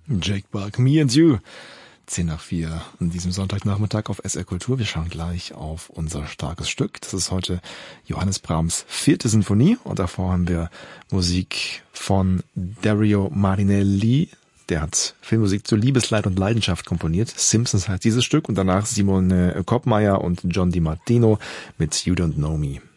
Jake Buck, Me and You. 3:10 an diesem Sonntagnachmittag auf SR Kultur. Wir schauen gleich auf unser starkes Stück. Das ist heute Johannes Brahms 4. Sinfonie und davor haben wir Musik von Dario Marinelli. Der hat Filmmusik zu Liebesleid und Leidenschaft komponiert. Simpsons heißt dieses Stück und danach Simone Koppmeier und John Di Martino mit You Don't Know Me.